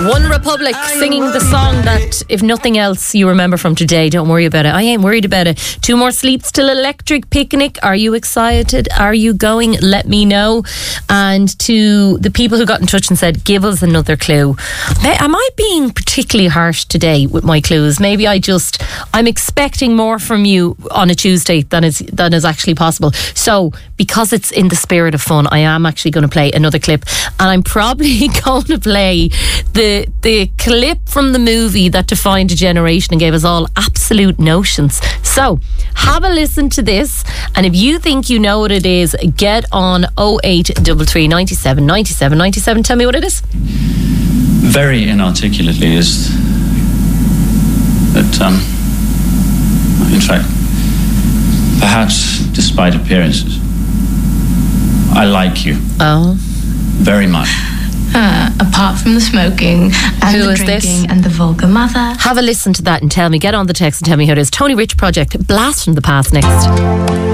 One Republic singing the song that, if nothing else, you remember from today. Don't worry about it. I ain't worried about it. 2 more sleeps till Electric Picnic. Are you excited? Are you going? Let me know. And to the people who got in touch and said, give us another clue. Am I being particularly harsh today with my clues? Maybe I'm expecting more from you on a Tuesday than is actually possible. So, because it's in the spirit of fun, I am actually going to play another clip. And I'm probably going to play the clip from the movie that defined a generation and gave us all absolute notions. So have a listen to this, and if you think you know what it is, get on 0833 97 97 97. Tell me what it is. Very inarticulately is that in fact, perhaps despite appearances, I like you. Oh, very much. Apart from the smoking and Who the is this? drinking and the vulgar mother. have a listen to that and tell me. Get on the text and tell me who it is. Tony Rich Project, Blast from the Past next.